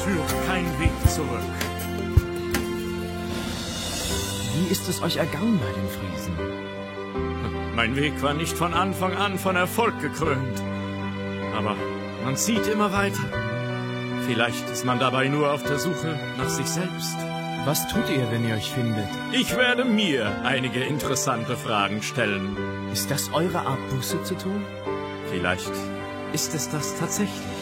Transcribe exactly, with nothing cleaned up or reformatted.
führt kein Weg zurück. Wie ist es euch ergangen bei den Friesen? Mein Weg war nicht von Anfang an von Erfolg gekrönt. Aber man zieht immer weiter. Vielleicht ist man dabei nur auf der Suche nach sich selbst. Was tut ihr, wenn ihr euch findet? Ich werde mir einige interessante Fragen stellen. Ist das eure Art, Buße zu tun? Vielleicht ist es das tatsächlich.